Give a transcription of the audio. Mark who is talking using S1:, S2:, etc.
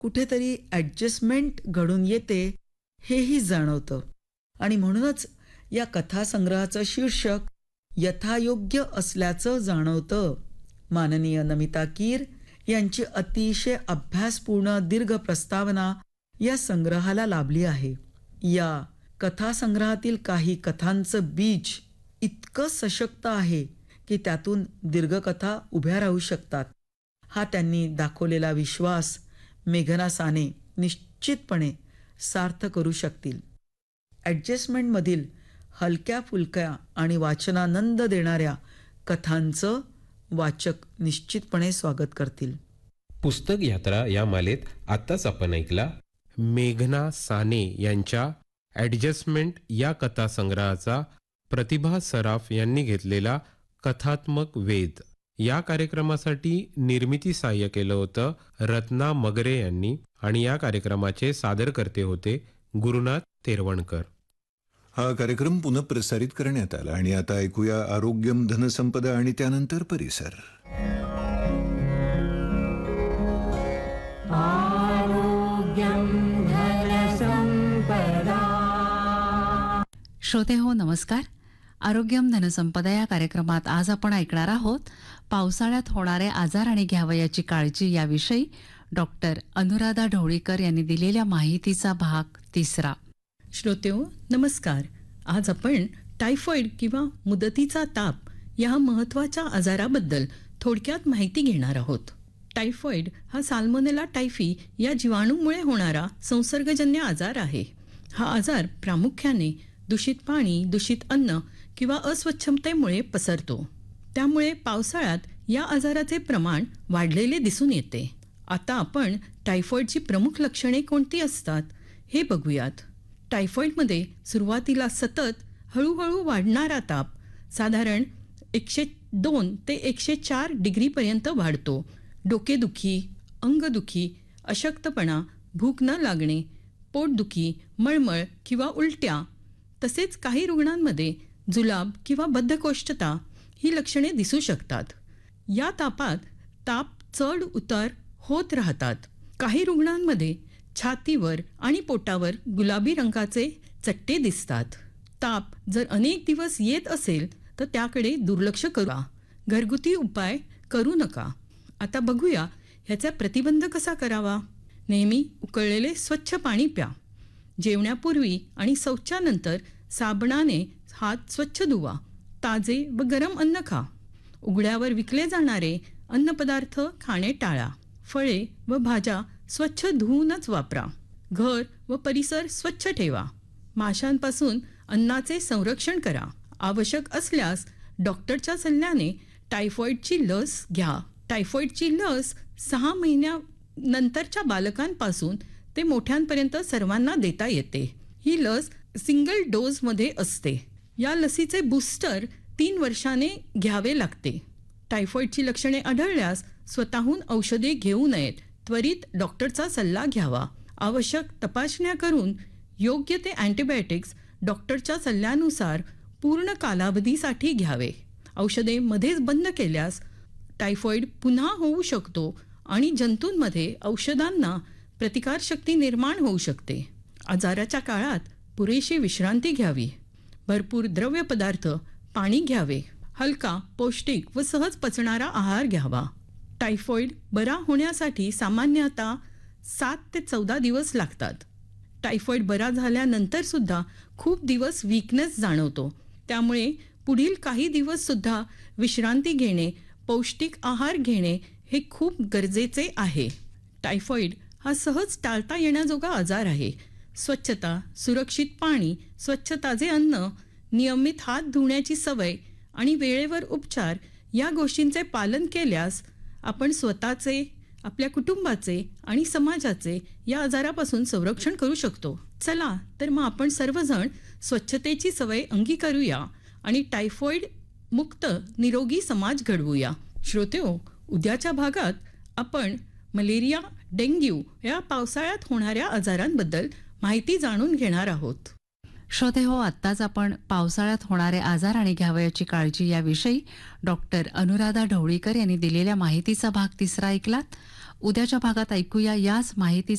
S1: कुठेतरी ॲडजस्टमेंट घडून येते हेही जाणवतं. आणि म्हणूनच या कथासंग्रहाचं शीर्षक यथायोग्य असल्याचं जाणवतं. माननीय नमिता कीर यांची अतिशय अभ्यासपूर्ण दीर्घ प्रस्तावना या संग्रहाला लाभली आहे. या कथासंग्रहातील काही कथांचं बीज इतकं सशक्त आहे की त्यातून दीर्घकथा उभ्या राहू शकतात. हा त्यांनी दाखवलेला विश्वास मेघना साने निश्चितपणे सार्थ करू शकतील. ॲडजस्टमेंटमधील हलक्या फुलक्या आणि वाचनानंद देणाऱ्या कथांचं वाचक निश्चितपणे स्वागत करतील.
S2: पुस्तक यात्रा या मालेत आत्ताच आपण ऐकला मेघना साने यांच्या ॲडजस्टमेंट या कथासंग्रहाचा प्रतिभा सराफ यांनी घेतलेला कथात्मक वेध. या कार्यक्रमासाठी निर्मिती सहाय्य केलं होतं रत्ना मगरे यांनी आणि या कार्यक्रमाचे सादरकर्ते होते गुरुनाथ तेरवणकर.
S3: हा कार्यक्रम पुनः प्रसारित करण्यात आला आणि आता ऐकूया आरोग्यम धनसंपदा आणि त्यानंतर परिसर.
S4: श्रोते हो, नमस्कार. आरोग्यम धनसंपदा या कार्यक्रमात आज आपण ऐकणार आहोत पावसाळ्यात होणारे आजार आणि घ्यावयाची काळजी याविषयी डॉक्टर अनुराधा ढवळीकर यांनी दिलेल्या माहितीचा भाग 3.
S5: श्रोतेहो नमस्कार. आज आपण टायफॉइड किंवा मुदतीचा ताप या महत्त्वाच्या आजाराबद्दल थोडक्यात माहिती घेणार आहोत. टायफॉइड हा साल्मोनेला टायफी या जीवाणूमुळे होणारा संसर्गजन्य आजार आहे. हा आजार प्रामुख्याने दूषित पाणी, दूषित अन्न किंवा अस्वच्छतेमुळे पसरतो. त्यामुळे पावसाळ्यात या आजाराचे प्रमाण वाढलेले दिसून येते. आता आपण टायफॉइडची प्रमुख लक्षणे कोणती असतात हे बघूयात. टायफॉइडमध्ये सुरुवातीला सतत हळूहळू वाढणारा ताप साधारण 102 ते 104 डिग्रीपर्यंत वाढतो. डोकेदुखी, अंगदुखी, अशक्तपणा, भूक न लागणे, पोटदुखी, मळमळ किंवा उलट्या, तसेच काही रुग्णांमध्ये जुलाब किंवा बद्धकोष्ठता ही लक्षणे दिसू शकतात. या तापात ताप चढ उतार होत राहतात. काही रुग्णांमध्ये छातीवर आणि पोटावर गुलाबी रंगाचे चट्टे दिसतात. ताप जर अनेक दिवस येत असेल तर त्याकडे दुर्लक्ष करा. घरगुती उपाय करू नका. आता बघूया ह्याचा प्रतिबंध कसा करावा. नेहमी उकळलेले स्वच्छ पाणी प्या. जेवण्यापूर्वी आणि शौचानंतर साबणाने हात स्वच्छ धुवा. ताजे व गरम अन्न खा. उघड्यावर विकले जाणारे अन्नपदार्थ खाणे टाळा. फळे व भाज्या स्वच्छ धुवूनच वापरा. घर व परिसर स्वच्छ ठेवा. माशांपासून अन्नाचे संरक्षण करा. आवश्यक असल्यास डॉक्टरच्या सल्ल्याने टायफॉइडची लस घ्या. टायफॉइडची लस 6 महिन्यानंतरच्या बालकांपासून ते मोठ्यांपर्यंत सर्वांना देता येते. ही लस सिंगल डोजमध्ये असते. या लसीचे बूस्टर 3 वर्षाने घ्यावे लागते. टायफॉइडची लक्षणे आढळल्यास स्वतःहून औषधे घेऊ नयेत. त्वरित डॉक्टरचा सल्ला घ्यावा. आवश्यक तपासण्या करून योग्य ते अँटीबायोटिक्स डॉक्टरच्या सल्ल्यानुसार पूर्ण कालावधीसाठी घ्यावे. औषधे मध्येच बंद केल्यास टायफॉइड पुन्हा होऊ शकतो आणि जंतूंमध्ये औषधांना प्रतिकारशक्ती निर्माण होऊ शकते. आजाराच्या काळात पुरेशी विश्रांती घ्यावी. भरपूर द्रव्य पदार्थ, पाणी घ्यावे. हलका, पौष्टिक व सहज पचणारा आहार घ्यावा. टायफॉइड बरा होण्यासाठी सामान्यतः 7 ते 14 दिवस लागतात. टायफॉइड बरा झाल्यानंतर सुद्धा खूप दिवस वीकनेस जाणवतो. त्यामुळे पुढील काही दिवस सुद्धा विश्रांती घेणे, पौष्टिक आहार घेणे हे खूप गरजेचे आहे. टायफॉइड हा सहज टाळता येण्याजोगा आजार आहे. स्वच्छता, सुरक्षित पाणी, स्वच्छ ताजे अन्न, नियमित हात धुण्याची सवय आणि वेळेवर उपचार या गोष्टींचे पालन केल्यास आपण स्वतःचे, आपल्या कुटुंबाचे आणि समाजाचे या आजारापासून संरक्षण करू शकतो. चला तर मग आपण सर्वजण स्वच्छतेची सवय अंगीकारूया आणि टायफॉइड मुक्त निरोगी समाज घडवूया. श्रोतेहो, उद्याच्या भागात आपण मलेरिया, डेंग्यू या पावसाळ्यात होणाऱ्या आजारांबद्दल माहिती जाणून घेणार आहोत.
S4: श्रोते हो, आत्ताच आपण पावसाळ्यात होणारे आजार आणि घ्यावयाची काळजी याविषयी डॉक्टर अनुराधा ढवळीकर यांनी दिलेल्या माहितीचा भाग 3 ऐकलात. उद्याच्या भागात ऐकूया याच माहिती